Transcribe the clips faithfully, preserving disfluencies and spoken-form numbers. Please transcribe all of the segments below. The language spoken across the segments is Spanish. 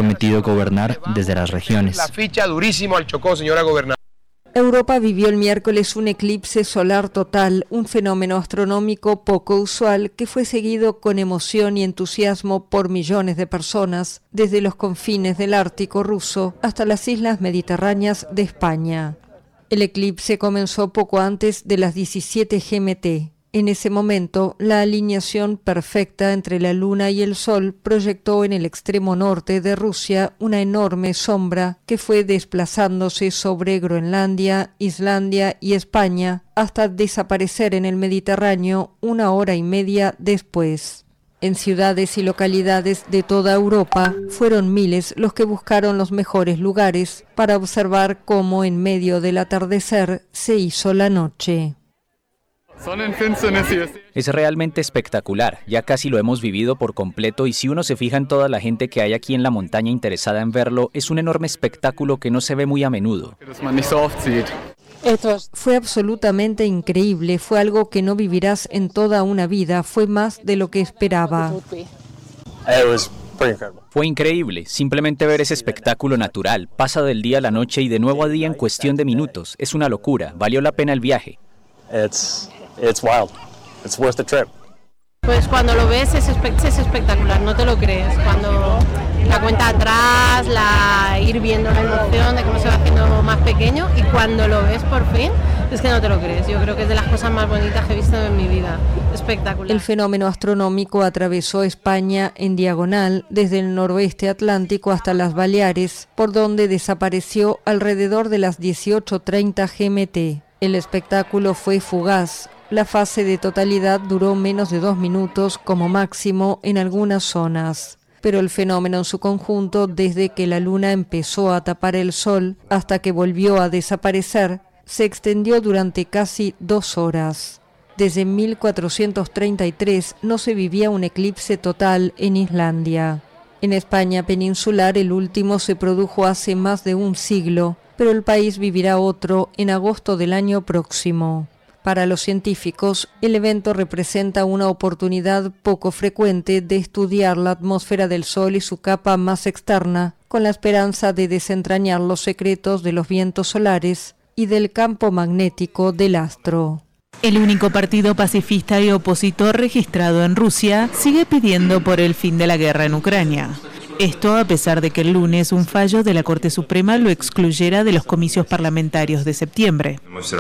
prometido gobernar desde las regiones. La ficha durísimo al Chocó, señora gobernadora. Europa vivió el miércoles un eclipse solar total, un fenómeno astronómico poco usual que fue seguido con emoción y entusiasmo por millones de personas, desde los confines del Ártico ruso hasta las islas mediterráneas de España. El eclipse comenzó poco antes de las diecisiete G M T. En ese momento, la alineación perfecta entre la Luna y el Sol proyectó en el extremo norte de Rusia una enorme sombra que fue desplazándose sobre Groenlandia, Islandia y España hasta desaparecer en el Mediterráneo una hora y media después. En ciudades y localidades de toda Europa, fueron miles los que buscaron los mejores lugares para observar cómo en medio del atardecer se hizo la noche. Es realmente espectacular, ya casi lo hemos vivido por completo y si uno se fija en toda la gente que hay aquí en la montaña interesada en verlo, es un enorme espectáculo que no se ve muy a menudo. Fue absolutamente increíble, fue algo que no vivirás en toda una vida, fue más de lo que esperaba. Fue increíble, simplemente ver ese espectáculo natural, pasa del día a la noche y de nuevo a día en cuestión de minutos, es una locura, valió la pena el viaje. It's, it's wild. It's worth the trip. Pues cuando lo ves es, espe- es espectacular, no te lo crees. Cuando la cuenta atrás, la ir viendo la emoción de cómo se va haciendo más pequeño y cuando lo ves por fin, es que no te lo crees. Yo creo que es de las cosas más bonitas que he visto en mi vida. Espectacular. El fenómeno astronómico atravesó España en diagonal desde el noroeste atlántico hasta las Baleares, por donde desapareció alrededor de las dieciocho treinta G M T. El espectáculo fue fugaz. La fase de totalidad duró menos de dos minutos como máximo en algunas zonas. Pero el fenómeno en su conjunto, desde que la luna empezó a tapar el sol hasta que volvió a desaparecer, se extendió durante casi dos horas. Desde mil cuatrocientos treinta y tres no se vivía un eclipse total en Islandia. En España peninsular el último se produjo hace más de un siglo, pero el país vivirá otro en agosto del año próximo. Para los científicos, el evento representa una oportunidad poco frecuente de estudiar la atmósfera del Sol y su capa más externa, con la esperanza de desentrañar los secretos de los vientos solares y del campo magnético del astro. El único partido pacifista y opositor registrado en Rusia sigue pidiendo por el fin de la guerra en Ucrania. Esto a pesar de que el lunes un fallo de la Corte Suprema lo excluyera de los comicios parlamentarios de septiembre.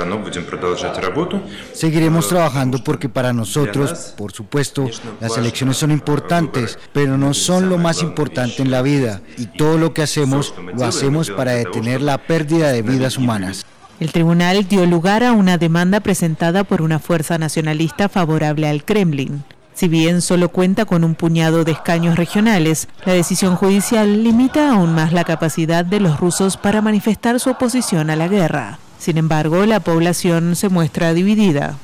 Seguiremos trabajando porque para nosotros, por supuesto, las elecciones son importantes, pero no son lo más importante en la vida. Y todo lo que hacemos, lo hacemos para detener la pérdida de vidas humanas. El tribunal dio lugar a una demanda presentada por una fuerza nacionalista favorable al Kremlin. Si bien solo cuenta con un puñado de escaños regionales, la decisión judicial limita aún más la capacidad de los rusos para manifestar su oposición a la guerra. Sin embargo, la población se muestra dividida.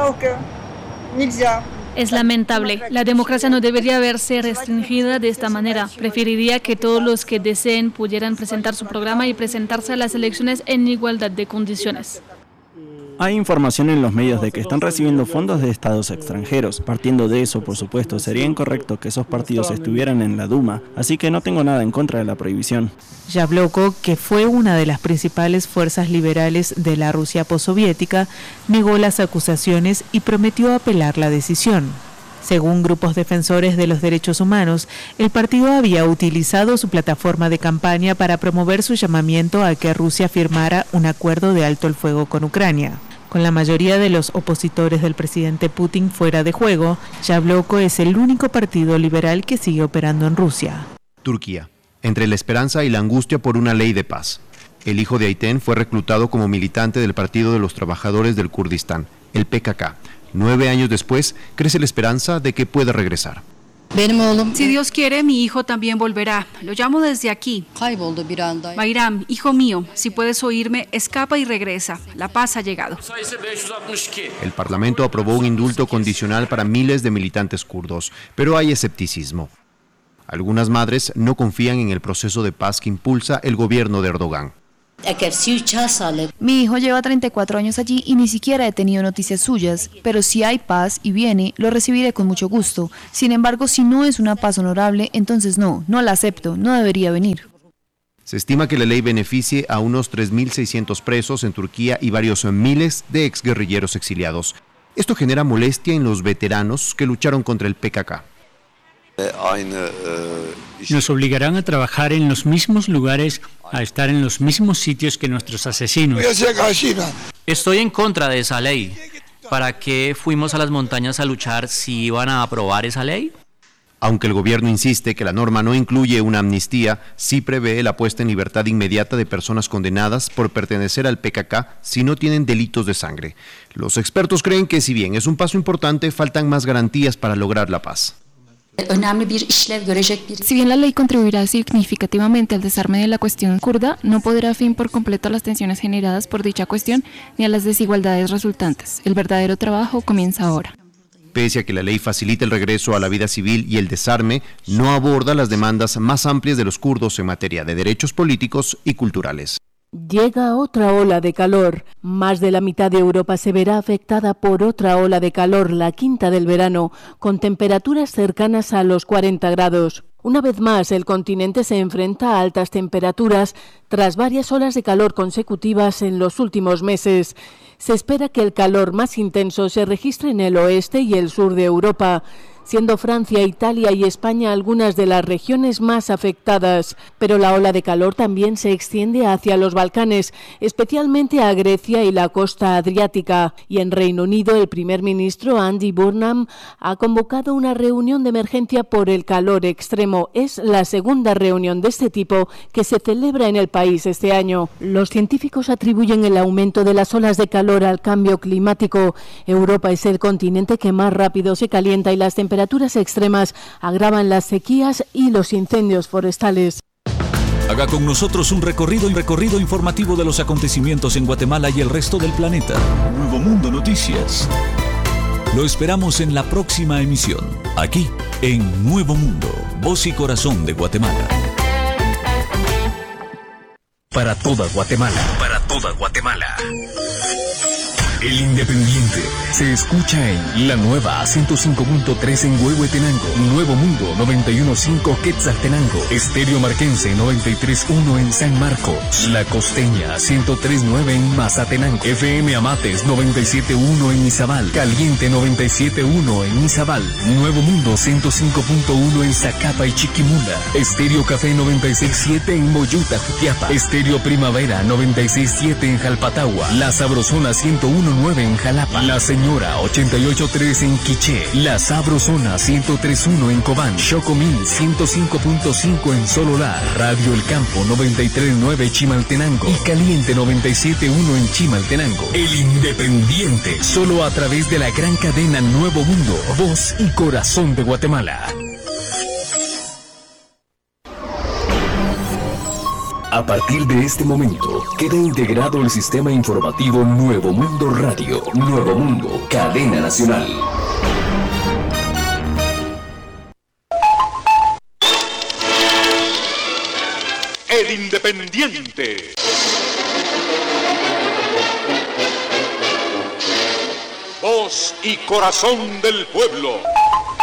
Es lamentable. La democracia no debería verse restringida de esta manera. Preferiría que todos los que deseen pudieran presentar su programa y presentarse a las elecciones en igualdad de condiciones. Hay información en los medios de que están recibiendo fondos de estados extranjeros. Partiendo de eso, por supuesto, sería incorrecto que esos partidos estuvieran en la Duma, así que no tengo nada en contra de la prohibición. Yabloko, que fue una de las principales fuerzas liberales de la Rusia postsoviética, negó las acusaciones y prometió apelar la decisión. Según grupos defensores de los derechos humanos, el partido había utilizado su plataforma de campaña para promover su llamamiento a que Rusia firmara un acuerdo de alto el fuego con Ucrania. Con la mayoría de los opositores del presidente Putin fuera de juego, Yabloko es el único partido liberal que sigue operando en Rusia. Turquía. Entre la esperanza y la angustia por una ley de paz. El hijo de Ayten fue reclutado como militante del Partido de los Trabajadores del Kurdistán, el P K K. Nueve años después, crece la esperanza de que pueda regresar. Si Dios quiere, mi hijo también volverá. Lo llamo desde aquí. Bayram, hijo mío, si puedes oírme, escapa y regresa. La paz ha llegado. El Parlamento aprobó un indulto condicional para miles de militantes kurdos, pero hay escepticismo. Algunas madres no confían en el proceso de paz que impulsa el gobierno de Erdogan. Mi hijo lleva treinta y cuatro años allí y ni siquiera he tenido noticias suyas, pero si hay paz y viene, lo recibiré con mucho gusto. Sin embargo, si no es una paz honorable, entonces no, no la acepto, no debería venir. Se estima que la ley beneficie a unos tres mil seiscientos presos en Turquía y varios miles de exguerrilleros exiliados. Esto genera molestia en los veteranos que lucharon contra el P K K. Nos obligarán a trabajar en los mismos lugares, a estar en los mismos sitios que nuestros asesinos. Estoy en contra de esa ley. ¿Para qué fuimos a las montañas a luchar si iban a aprobar esa ley? Aunque el gobierno insiste que la norma no incluye una amnistía, sí prevé la puesta en libertad inmediata de personas condenadas por pertenecer al P K K si no tienen delitos de sangre. Los expertos creen que si bien es un paso importante, faltan más garantías para lograr la paz. Si bien la ley contribuirá significativamente al desarme de la cuestión kurda, no podrá fin por completo a las tensiones generadas por dicha cuestión ni a las desigualdades resultantes. El verdadero trabajo comienza ahora. Pese a que la ley facilita el regreso a la vida civil y el desarme, no aborda las demandas más amplias de los kurdos en materia de derechos políticos y culturales. Llega otra ola de calor. Más de la mitad de Europa se verá afectada por otra ola de calor, la quinta del verano, con temperaturas cercanas a los cuarenta grados. Una vez más, el continente se enfrenta a altas temperaturas tras varias olas de calor consecutivas en los últimos meses. Se espera que el calor más intenso se registre en el oeste y el sur de Europa, siendo Francia, Italia y España algunas de las regiones más afectadas. Pero la ola de calor también se extiende hacia los Balcanes, especialmente a Grecia y la costa adriática. Y en Reino Unido, el primer ministro Andy Burnham ha convocado una reunión de emergencia por el calor extremo. Es la segunda reunión de este tipo que se celebra en el país este año. Los científicos atribuyen el aumento de las olas de calor al cambio climático. Europa es el continente que más rápido se calienta y las temperaturas temperaturas extremas agravan las sequías y los incendios forestales. Haga con nosotros un recorrido y recorrido informativo de los acontecimientos en Guatemala y el resto del planeta. Nuevo Mundo Noticias. Lo esperamos en la próxima emisión, aquí en Nuevo Mundo, voz y corazón de Guatemala. Para toda Guatemala, para toda Guatemala. El Independiente se escucha en la nueva ciento cinco punto tres en Huehuetenango, Nuevo Mundo noventa y uno punto cinco Quetzaltenango, Estéreo Marquense noventa y tres punto uno en San Marcos, La Costeña ciento tres punto nueve en Mazatenango, F M Amates noventa y siete punto uno en Izabal, Caliente noventa y siete punto uno en Izabal, Nuevo Mundo ciento cinco punto uno en Zacapa y Chiquimula, Estéreo Café noventa y seis punto siete en Moyuta, Jutiapa, Estéreo Primavera noventa y seis punto siete en Jalpatagua, La Sabrosona ciento uno punto nueve en Jalapa, La Señora ochenta y ocho punto tres en Quiché, La Sabrosona ciento tres punto uno en Cobán, Chocomil ciento cinco punto cinco en Sololá, Radio El Campo noventa y tres punto nueve Chimaltenango y Caliente noventa y siete punto uno en Chimaltenango. El Independiente, solo a través de la gran cadena Nuevo Mundo, voz y corazón de Guatemala. A partir de este momento, queda integrado el sistema informativo Nuevo Mundo Radio, Nuevo Mundo, cadena nacional. El Independiente. Voz y corazón del pueblo.